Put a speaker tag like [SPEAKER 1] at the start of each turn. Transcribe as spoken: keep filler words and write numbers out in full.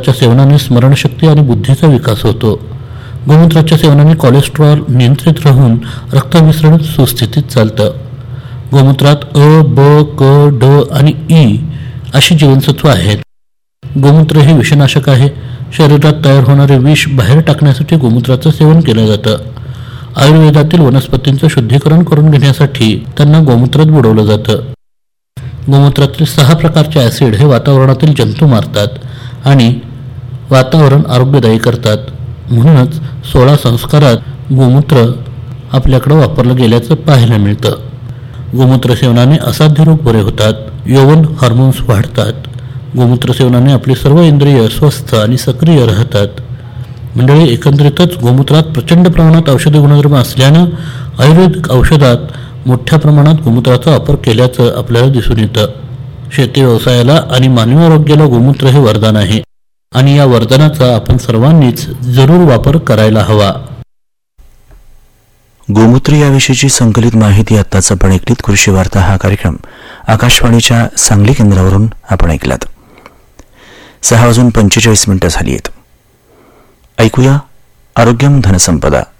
[SPEAKER 1] गोमूत्राच्या सेवनाने स्मरणशक्ती आणि बुद्धीचा विकास होतो. गोमूत्राच्या सेवनाने कोलेस्ट्रॉल नियंत्रित राहून रक्तमिश्रण सुस्थितीत चालतं. गोमूत्रात अ, ब, क, ड आणि ई अशी जीवनसत्व आहेत. गोमूत्र हे विषनाशक आहे. शरीरात तयार होणारे विष बाहेर टाकण्यासाठी गोमूत्राचं सेवन केलं जातं. आयुर्वेदातील वनस्पतींचं शुद्धीकरण करून घेण्यासाठी त्यांना गोमूत्रात बुडवलं जातं. गोमूत्रातील सहा प्रकारचे ॲसिड हे वातावरणातील जंतू मारतात आणि वातावरण आरोग्यदायी करतात. म्हणूनच सोळा संस्कारात गोमूत्र आपल्याकडं वापरलं गेल्याचं पाहायला मिळतं. गोमूत्र सेवनाने असाध्य रोग बरे होतात. यौवन हार्मोन्स वाढतात. गोमूत्र सेवनाने आपली सर्व इंद्रिय स्वस्थ आणि सक्रिय राहतात. मंडळी, एकंदरीतच गोमूत्रात प्रचंड प्रमाणात औषधी गुणधर्म असल्यानं आयुर्वेदिक औषधात मोठ्या प्रमाणात गोमूत्राचा वापर केल्याचं आपल्याला दिसून येतं. शेती व्यवसायाला आणि मानवी आरोग्याला गोमूत्र हे वरदान आहे आणि या वरदानाचा आपण सर्वांनीच जरूर वापर करायला हवा.
[SPEAKER 2] गोमूत्र याविषयीची संकलित माहिती आत्ताच आपण ऐकलीत. कृषी वार्ता हा कार्यक्रम आकाशवाणीच्या सांगली केंद्रावरून आपण ऐकलात. सहा वाजून पंचेचाळीस मिनिटं झाली आहेत. ऐकूया आरोग्यम धनसंपदा.